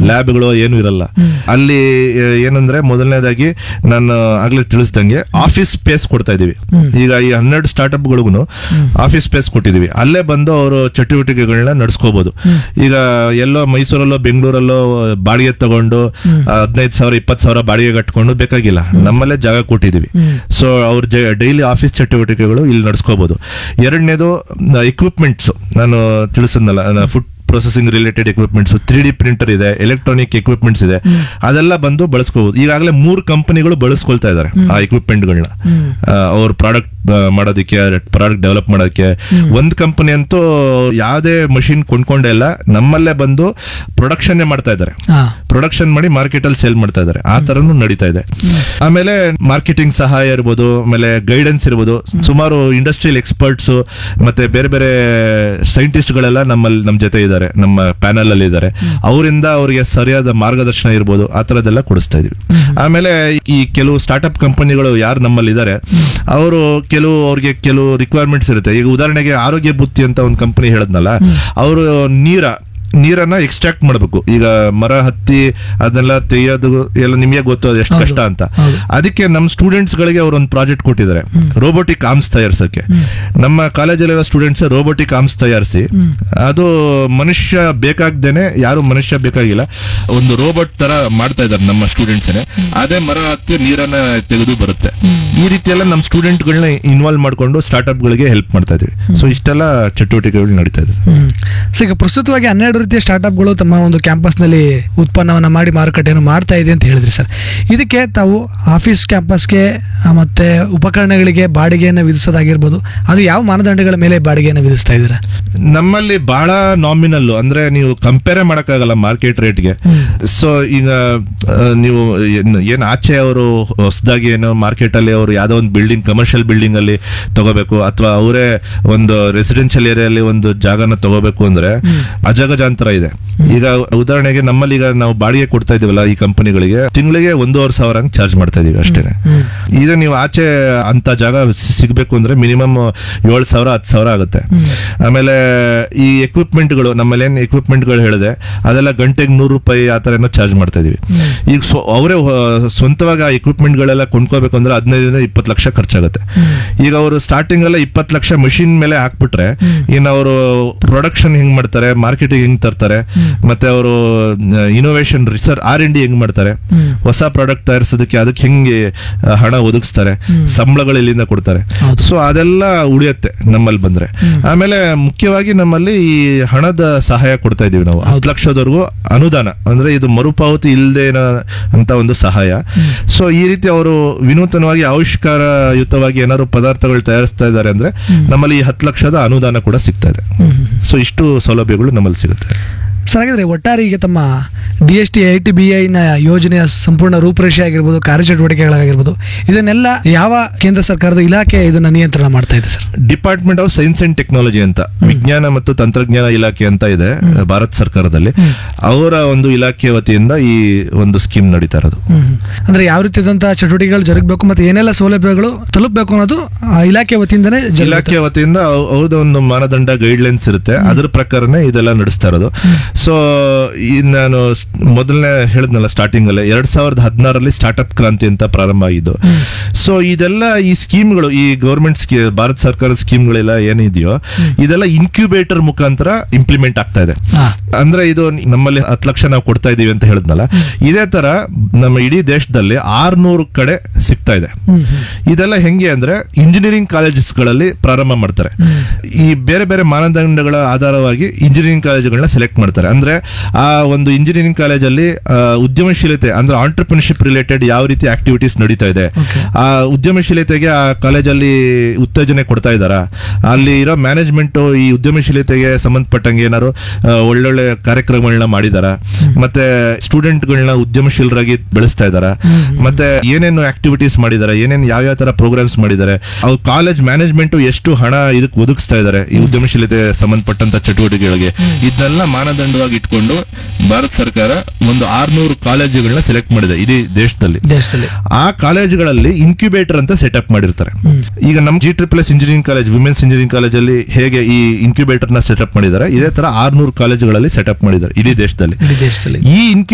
ಲ್ಯಾಬ್ಗಳು ಏನು ಇರಲ್ಲ ಅಲ್ಲಿ. ಏನಂದ್ರೆ ಮೊದಲನೇದಾಗಿ ನಾನು ಆಗ್ಲೇ ತಿಳಿಸ್ದಂಗೆ ಆಫೀಸ್ ಸ್ಪೇಸ್ ಕೊಡ್ತಾ ಇದೀವಿ. ಈಗ ಈ 12 ಸ್ಟಾರ್ಟ್ಅಪ್ಗಳಿಗೂ ಆಫೀಸ್ ಸ್ಪೇಸ್ ಕೊಟ್ಟಿದೀವಿ. ಅಲ್ಲೇ ಬಂದು ಅವರು ಚಟುವಟಿಕೆಗಳನ್ನ ನಡೆಸ್ಕೋಬಹುದು. ಈಗ ಎಲ್ಲೋ ಮೈಸೂರಲ್ಲೋ ಬೆಂಗಳೂರಲ್ಲೋ ಬಾಡಿಗೆ ತಗೊಂಡು 15,000 20,000 ಬಾಡಿಗೆ ಕಟ್ಕೊಂಡು ಬೇಕಾಗಿಲ್ಲ, ನಮ್ಮಲ್ಲೇ ಜಾಗ ಕೊಟ್ಟಿದೀವಿ. ಸೊ ಅವ್ರ ಡೈಲಿ ಆಫೀಸ್ ಚಟುವಟಿಕೆಗಳು ಇಲ್ಲಿ ನಡೆಸ್ಕೋಬಹುದು. ಎರಡನೇದು ಎಕ್ವಿಪ್ಮೆಂಟ್ಸ್, ನಾನು ತಿಳಿಸಿದ್ನಲ್ಲ, food processing related equipments, 3D printer ಇದೆ, ಎಲೆಕ್ಟ್ರಾನಿಕ್ ಎಕ್ವಿಪ್ಮೆಂಟ್ಸ್ ಇದೆ, ಅದೆಲ್ಲ ಬಂದು ಬಳಸ್ಕೋಬಹುದು. ಈಗಾಗಲೇ 3 ಕಂಪನಿಗಳು ಬಳಸ್ಕೊಳ್ತಾ ಇದ್ದಾರೆ ಆ ಎಕ್ವಿಪ್ಮೆಂಟ್ಗಳನ್ನ ಅವ್ರ ಪ್ರಾಡಕ್ಟ್ ಮಾಡೋದಕ್ಕೆ, ಪ್ರಾಡಕ್ಟ್ ಡೆವಲಪ್ ಮಾಡೋದಕ್ಕೆ. ಒಂದು ಕಂಪನಿ ಅಂತೂ ಯಾವುದೇ ಮಷಿನ್ ಕೊಂಡ್ಕೊಂಡೇ ಇಲ್ಲ, ನಮ್ಮಲ್ಲೇ ಬಂದು ಪ್ರೊಡಕ್ಷನ್ ಮಾಡ್ತಾ ಇದ್ದಾರೆ. ಪ್ರೊಡಕ್ಷನ್ ಮಾಡಿ ಮಾರ್ಕೆಟ್ ಅಲ್ಲಿ ಸೇಲ್ ಮಾಡ್ತಾ ಇದ್ದಾರೆ. ಆ ತರನು ನಡೀತಾ ಇದೆ. ಆಮೇಲೆ ಮಾರ್ಕೆಟಿಂಗ್ ಸಹಾಯ ಇರ್ಬೋದು, ಆಮೇಲೆ ಗೈಡೆನ್ಸ್ ಇರ್ಬೋದು. ಸುಮಾರು ಇಂಡಸ್ಟ್ರಿಯಲ್ ಎಕ್ಸ್ಪರ್ಟ್ಸ್ ಮತ್ತೆ ಬೇರೆ ಬೇರೆ ಸೈಂಟಿಸ್ಟ್ ಗಳೆಲ್ಲ ನಮ್ಮ ಜೊತೆ ಇದ್ದಾರೆ, ನಮ್ಮ ಪ್ಯಾನಲ್ ಅಲ್ಲಿ ಇದ್ದಾರೆ. ಅವರಿಂದ ಅವರಿಗೆ ಸರಿಯಾದ ಮಾರ್ಗದರ್ಶನ ಇರ್ಬೋದು, ಆ ತರದೆಲ್ಲ ಕೊಡಿಸ್ತಾ ಇದೀವಿ. ಆಮೇಲೆ ಈ ಕೆಲವು ಸ್ಟಾರ್ಟ್ಅಪ್ ಕಂಪನಿಗಳು ಯಾರು ನಮ್ಮಲ್ಲಿ ಇದ್ದಾರೆ, ಅವರು ಅವ್ರಿಗೆ ಕೆಲವು ರಿಕ್ವೈರ್ಮೆಂಟ್ಸ್ ಇರುತ್ತೆ. ಈಗ ಉದಾಹರಣೆಗೆ ಆರೋಗ್ಯ ಬುತ್ತಿ ಅಂತ ಒಂದು ಕಂಪನಿ ಹೇಳದ್ನಲ್ಲ, ಅವರು ನೀರನ್ನ ಎಕ್ಸ್ಟ್ರಾಕ್ಟ್ ಮಾಡಬೇಕು. ಈಗ ಮರ ಹತ್ತಿ ಅದನ್ನೆಲ್ಲ ತೆಗೆಯೋದು ಎಲ್ಲ ನಿಮಗೆ ಗೊತ್ತು ಎಷ್ಟು ಕಷ್ಟ ಅಂತ. ಅದಕ್ಕೆ ನಮ್ಮ ಸ್ಟೂಡೆಂಟ್ಸ್ ಗಳಿಗೆ ಅವರು ಒಂದು ಪ್ರಾಜೆಕ್ಟ್ ಕೊಟ್ಟಿದ್ದಾರೆ, ರೋಬೋಟಿಕ್ ಆರ್ಮ್ಸ್ ತಯಾರಿಸಕ್ಕೆ. ನಮ್ಮ ಕಾಲೇಜಲ್ಲಿರೋ ಸ್ಟೂಡೆಂಟ್ಸ್ ರೋಬೋಟಿಕ್ ಆರ್ಮ್ಸ್ ತಯಾರಿಸಿ, ಅದು ಮನುಷ್ಯ ಬೇಕಾಗ್ದೇನೆ, ಯಾರು ಮನುಷ್ಯ ಬೇಕಾಗಿಲ್ಲ, ಒಂದು ರೋಬೋಟ್ ತರ ಮಾಡ್ತಾ ಇದ್ದಾರೆ ನಮ್ಮ ಸ್ಟೂಡೆಂಟ್ಸ್. ಅದೇ ಮರ ಹತ್ತಿ ನೀರನ್ನ ತೆಗೆದು ಬರುತ್ತೆ. ಈ ರೀತಿ ಎಲ್ಲ ನಮ್ಮ ಸ್ಟೂಡೆಂಟ್ಗಳನ್ನ ಇನ್ವಾಲ್ವ್ ಮಾಡ್ಕೊಂಡು ಸ್ಟಾರ್ಟ್ಅಪ್ ಗಳಿಗೆ ಹೆಲ್ಪ್ ಮಾಡ್ತಾ ಇದೀವಿ. ಸೊ ಇಷ್ಟೆಲ್ಲ ಚಟುವಟಿಕೆಗಳು ನಡೀತಾ ಇದೆ. ಈಗ ಪ್ರಸ್ತುತವಾಗಿ 12 ರೀತಿಯ ಸ್ಟಾರ್ಟ್ಅಪ್ಗಳು ತಮ್ಮ ಒಂದು ಕ್ಯಾಂಪಸ್ನಲ್ಲಿ ಉತ್ಪನ್ನವನ್ನು ಮಾಡಿ ಮಾರುಕಟ್ಟೆಯನ್ನು ಮಾಡ್ತಾ ಇದೆ ಅಂತ ಹೇಳಿದ್ರಿ ಸರ್. ಇದಕ್ಕೆ ತಾವು ಆಫೀಸ್ ಕ್ಯಾಂಪಸ್ಗೆ ಮತ್ತೆ ಉಪಕರಣಗಳಿಗೆ ಬಾಡಿಗೆಯನ್ನು ವಿಧಿಸೋದಾಗಿರ್ಬೋದು, ಅದು ಯಾವ ಮಾನದಂಡಗಳ ಮೇಲೆ ಬಾಡಿಗೆಯನ್ನು ವಿಧಿಸ್ತಾ ಇದ್ದೀರಾ? ನಮ್ಮಲ್ಲಿ ಬಹಳ ನಾಮಿನಲ್, ಅಂದ್ರೆ ನೀವು ಕಂಪೇರ್ ಮಾಡಕ್ಕಾಗಲ್ಲ ಮಾರ್ಕೆಟ್ ರೇಟ್ಗೆ. ಸೊ ಈಗ ನೀವು ಏನ್ ಆಚೆ ಅವರು ಹೊಸದಾಗಿ ಏನೋ ಮಾರ್ಕೆಟ್ ಅಲ್ಲಿ ಅವರು ಯಾವ್ದೋ ಒಂದು ಬಿಲ್ಡಿಂಗ್, ಕಮರ್ಷಿಯಲ್ ಬಿಲ್ಡಿಂಗ್ ಅಲ್ಲಿ ತಗೋಬೇಕು, ಅಥವಾ ಅವರೇ ಒಂದು ರೆಸಿಡೆನ್ಷಿಯಲ್ ಏರಿಯಲ್ಲಿ ಒಂದು ಜಾಗನ ತಗೋಬೇಕು ಅಂದ್ರೆ ಅಜಗಜಾಂತರ ಇದೆ. ಈಗ ಉದಾಹರಣೆಗೆ ನಮ್ಮಲ್ಲಿ ಈಗ ನಾವು ಬಾಡಿಗೆ ಕೊಡ್ತಾ ಇದೀವಲ್ಲ ಈ ಕಂಪನಿಗಳಿಗೆ, ತಿಂಗಳಿಗೆ 1,500 ಚಾರ್ಜ್ ಮಾಡ್ತಾ ಇದೀವಿ ಅಷ್ಟೇನೆ. ಈಗ ನೀವು ಆಚೆ ಅಂತ ಜಾಗ ಸಿಗ್ಬೇಕು ಅಂದ್ರೆ ಮಿನಿಮಮ್ 7,000 10,000 ಆಗುತ್ತೆ. ಆಮೇಲೆ ಈ ಎಕ್ವಿಪ್ಮೆಂಟ್ಗಳು, ನಮ್ಮಲ್ಲಿ ಏನ್ ಎಕ್ವಿಪ್ಮೆಂಟ್ಗಳು ಹೇಳಿದೆ ಅದೆಲ್ಲ ಗಂಟೆಗೆ 100 ರೂಪಾಯಿ ಆ ತರ ಏನೋ ಚಾರ್ಜ್ ಮಾಡ್ತಾ ಇದೀವಿ. ಈಗ ಅವರೇ ಸ್ವಂತವಾಗಿ ಆ ಎಕ್ವಿಪ್ಮೆಂಟ್ ಗಳೆಲ್ಲ ಕೊಂಡ್ಕೋಬೇಕು ಅಂದ್ರೆ 15-20 ಲಕ್ಷ ಖರ್ಚಾಗುತ್ತೆ. ಈಗ ಅವರು ಸ್ಟಾರ್ಟಿಂಗ್ ಎಲ್ಲ 20 ಲಕ್ಷ ಮಷಿನ್ ಮೇಲೆ ಹಾಕ್ಬಿಟ್ರೆ, ಇನ್ನು ಅವರು ಪ್ರೊಡಕ್ಷನ್ ಹೆಂಗ್ ಮಾಡ್ತಾರೆ, ಮಾರ್ಕೆಟಿಂಗ್ ಹೆಂಗ್ ತರ್ತಾರೆ, ಮತ್ತೆ ಅವರು ಇನೋವೇಷನ್ ರಿಸರ್ಚ್ R&D ಹೆಂಗ್ ಮಾಡ್ತಾರೆ, ಹೊಸ ಪ್ರಾಡಕ್ಟ್ ತಯಾರಿಸೋದಕ್ಕೆ ಅದಕ್ಕೆ ಹೆಂಗೆ ಹಣ ಒದಗಿಸ್ತಾರೆ, ಸಂಬಳಗಳು ಎಲ್ಲಿಂದ ಕೊಡ್ತಾರೆ. ಸೊ ಅದೆಲ್ಲ ಉಳಿಯುತ್ತೆ ನಮ್ಮಲ್ಲಿ ಬಂದ್ರೆ. ಆಮೇಲೆ ಮುಖ್ಯವಾಗಿ ನಮ್ಮಲ್ಲಿ ಈ ಹಣದ ಸಹಾಯ ಕೊಡ್ತಾ ಇದೀವಿ ನಾವು, 10 ಲಕ್ಷದವರೆಗೂ ಅನುದಾನ, ಅಂದ್ರೆ ಇದು ಮರುಪಾವತಿ ಇಲ್ಲದೆ ಅಂತ ಒಂದು ಸಹಾಯ. ಸೊ ಈ ರೀತಿ ಅವರು ವಿನೂತನವಾಗಿ ಆವಿಷ್ಕಾರಯುತವಾಗಿ ಏನಾದ್ರು ಪದಾರ್ಥಗಳು ತಯಾರಿಸ್ತಾ ಇದ್ದಾರೆ ಅಂದ್ರೆ ನಮ್ಮಲ್ಲಿ 10 ಲಕ್ಷದ ಅನುದಾನ ಕೂಡ ಸಿಗ್ತಾ ಇದೆ. ಸೊ ಇಷ್ಟು ಸೌಲಭ್ಯಗಳು ನಮ್ಮಲ್ಲಿ ಸಿಗುತ್ತೆ. ಸರ್, ಹಾಗಾದ್ರೆ ಒಟ್ಟಾರೆ ಈಗ ತಮ್ಮ DST ITBI ನ ಯೋಜನೆಯ ಸಂಪೂರ್ಣ ರೂಪರೇಷೆ ಆಗಿರ್ಬೋದು, ಕಾರ್ಯಚಟುವಟಿಕೆಗಳಾಗಿರ್ಬೋದು, ಇದನ್ನೆಲ್ಲ ಯಾವ ಕೇಂದ್ರ ಸರ್ಕಾರದ ಇಲಾಖೆ ಇದನ್ನ ನಿಯಂತ್ರಣ ಮಾಡ್ತಾ ಇದೆ sir? Department of science and technology ಅಂತ, ವಿಜ್ಞಾನ ಮತ್ತು ತಂತ್ರಜ್ಞಾನ ಇಲಾಖೆ ಅಂತ ಇದೆ ಭಾರತ ಸರ್ಕಾರದಲ್ಲಿ. ಅವರ ಒಂದು ಇಲಾಖೆ ವತಿಯಿಂದ ಈ ಒಂದು ಸ್ಕೀಮ್ ನಡೀತಾ ಇರೋದು. ಅಂದ್ರೆ ಯಾವ ರೀತಿಯಾದಂತಹ ಚಟುವಟಿಕೆಗಳು ಜರುಗಬೇಕು ಮತ್ತೆ ಏನೆಲ್ಲ ಸೌಲಭ್ಯಗಳು ತಲುಪಬೇಕು ಅನ್ನೋದು ಆ ಇಲಾಖೆ ವತಿಯಿಂದನೇ, ಇಲಾಖೆ ವತಿಯಿಂದ ಅವ್ರದ್ದು ಒಂದು ಮಾನದಂಡ ಗೈಡ್ಲೈನ್ಸ್ ಇರುತ್ತೆ, ಅದ್ರ ಪ್ರಕಾರನೇ ಇದೆಲ್ಲ ನಡೆಸ್ತಾ ಇರೋದು. ಸೊ ನಾನು ಮೊದಲನೇ ಹೇಳಿದ್ನಲ್ಲ ಸ್ಟಾರ್ಟಿಂಗ್ ಅಲ್ಲಿ 2016 ಸ್ಟಾರ್ಟ್ಅಪ್ ಕ್ರಾಂತಿ ಅಂತ ಪ್ರಾರಂಭ ಆಗಿದ್ದು. ಸೊ ಇದೆಲ್ಲ ಈ ಸ್ಕೀಮ್ಗಳು, ಈ ಗವರ್ಮೆಂಟ್ ಭಾರತ ಸರ್ಕಾರದ ಸ್ಕೀಮ್ಗಳೆಲ್ಲ ಏನಿದೆಯೋ ಇದೆಲ್ಲ ಇನ್ಕ್ಯುಬೇಟರ್ ಮುಖಾಂತರ ಇಂಪ್ಲಿಮೆಂಟ್ ಆಗ್ತಾ ಇದೆ. ಅಂದ್ರೆ ಇದು ನಮ್ಮಲ್ಲಿ 10 ಲಕ್ಷ ನಾವು ಕೊಡ್ತಾ ಇದೀವಿ ಅಂತ ಹೇಳಿದ್ನಲ್ಲ, ಇದೇ ತರ ನಮ್ಮ ಇಡೀ ದೇಶದಲ್ಲಿ 600 ಕಡೆ ಸಿಗ್ತಾ ಇದೆ. ಇದೆಲ್ಲ ಹೆಂಗೆ ಅಂದ್ರೆ ಇಂಜಿನಿಯರಿಂಗ್ ಕಾಲೇಜಸ್ಗಳಲ್ಲಿ ಪ್ರಾರಂಭ ಮಾಡ್ತಾರೆ. ಈ ಬೇರೆ ಬೇರೆ ಮಾನದಂಡಗಳ ಆಧಾರವಾಗಿ ಇಂಜಿನಿಯರಿಂಗ್ ಕಾಲೇಜುಗಳನ್ನ ಸೆಲೆಕ್ಟ್ ಮಾಡ್ತಾರೆ. ಅಂದ್ರೆ ಆ ಒಂದು ಇಂಜಿನಿಯರಿಂಗ್ ಕಾಲೇಜಲ್ಲಿ ಉದ್ಯಮಶೀಲತೆ ಅಂದ್ರೆ ಆಂಟರ್ಪ್ರಿನರ್ಶಿಪ್ ರಿಲೇಟೆಡ್ ಯಾವ ರೀತಿ ಆಕ್ಟಿವಿಟೀಸ್ ನಡೀತಾ ಇದೆ, ಆ ಉದ್ಯಮಶೀಲತೆಗೆ ಆ ಕಾಲೇಜಲ್ಲಿ ಉತ್ತೇಜನೆ ಕೊಡ್ತಾ ಇದ್ದಾರಾ, ಅಲ್ಲಿ ಇರೋ ಮ್ಯಾನೇಜ್ಮೆಂಟ್ ಈ ಉದ್ಯಮಶೀಲತೆಗೆ ಸಂಬಂಧಪಟ್ಟಂಗೆ ಏನಾದ್ರು ಒಳ್ಳೊಳ್ಳೆ ಕಾರ್ಯಕ್ರಮಗಳನ್ನ ಮಾಡಿದಾರ, ಮತ್ತೆ ಸ್ಟೂಡೆಂಟ್ಗಳನ್ನ ಉದ್ಯಮಶೀಲರಾಗಿ ಬೆಳೆಸ್ತಾ ಇದಾರ, ಮತ್ತೆ ಏನೇನು ಆಕ್ಟಿವಿಟೀಸ್ ಮಾಡಿದ್ದಾರೆ, ಏನೇನು ಯಾವ ತರ ಪ್ರೋಗ್ರಾಮ್ಸ್ ಮಾಡಿದ್ದಾರೆ, ಅವ್ರು ಕಾಲೇಜ್ ಮ್ಯಾನೇಜ್ಮೆಂಟ್ ಎಷ್ಟು ಹಣ ಇದಕ್ಕೆ ಒದಗಿಸ್ತಾ ಇದ್ದಾರೆ ಈ ಉದ್ಯಮಶೀಲತೆ ಸಂಬಂಧಪಟ್ಟಂತ ಚಟುವಟಿಕೆಗಳಿಗೆ, ಇದನ್ನೆಲ್ಲ ಮಾನದಂಡವಾಗಿ ಇಟ್ಕೊಂಡು ಭಾರತ ಸರ್ಕಾರ ಒಂದು 600 ಕಾಲೇಜುಗಳನ್ನ ಸೆಲೆಕ್ಟ್ ಮಾಡಿದೆ ಇಡೀ ದೇಶದಲ್ಲಿ. ಆ ಕಾಲೇಜುಗಳಲ್ಲಿ ಇನ್ಕ್ಯುಬೇಟರ್ ಅಂತ ಸೆಟಪ್ ಮಾಡಿರ್ತಾರೆ. ಈಗ ನಮ್ಮ GSS engineering college, women's engineering ಕಾಲೇಜಲ್ಲಿ ಹೇಗೆ ಈ ಇನ್ಕ್ಯುಬೇಟರ್ ನ ಸೆಟಪ್ ಮಾಡಿದ್ದಾರೆ, ಇದೇ ತರ 600 ಕಾಲೇಜುಗಳಲ್ಲಿ ಸೆಟಪ್ ಮಾಡಿದ್ದಾರೆ ಇಡೀ ದೇಶದಲ್ಲಿ. ಈ